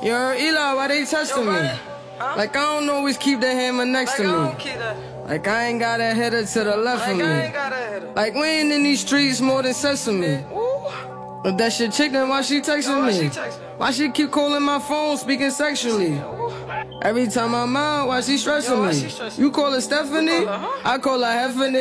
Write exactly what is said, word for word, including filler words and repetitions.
Yo, Eli, why they testing me? Huh? Like, I don't always keep the hammer next Like, to I me. don't keep that. Like, I ain't got a header to the left Like, of I me. ain't got a header. Like, we ain't in these streets more than sesame. Ooh. But that shit chick, then why she texting Yo, why me? she texting? Why she keep calling my phone, speaking sexually? Ooh. Every time I'm out, why she stressing Yo, why me? she stressing? You call her Stephanie? You call her, huh? I call her Heffany.